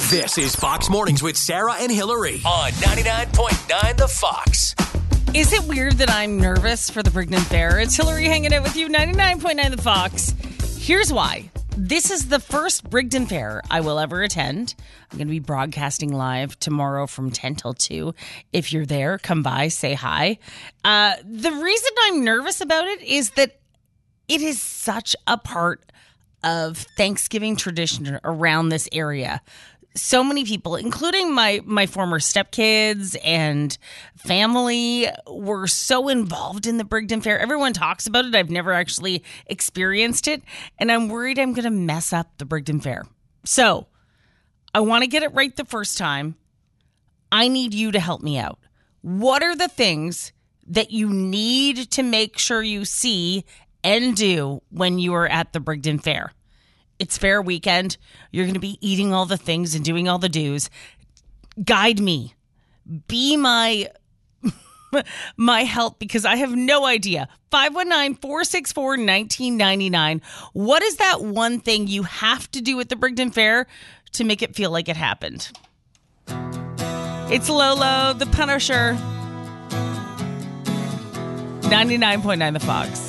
This is Fox Mornings with Sarah and Hillary on 99.9 The Fox. Is it weird that I'm nervous for the Brigden Fair? It's Hillary hanging out with you, 99.9 The Fox. Here's why. This is the first Brigden Fair I will ever attend. I'm going to be broadcasting live tomorrow from 10 till 2. If you're there, come by, say hi. The reason I'm nervous about it is that it is such a part of Thanksgiving tradition around this area. So many people, including my former stepkids and family, were so involved in the Brigden Fair. Everyone talks about it. I've never actually experienced it. And I'm worried I'm going to mess up the Brigden Fair. So I want to get it right the first time. I need you to help me out. What are the things that you need to make sure you see and do when you are at the Brigden Fair? It's fair weekend. You're going to be eating all the things and doing all the do's. Guide me. Be my help, because I have no idea. 519-464-1999. What is that one thing you have to do at the Brigden Fair to make it feel like it happened? It's Lolo, the Punisher. 99.9 The Fox.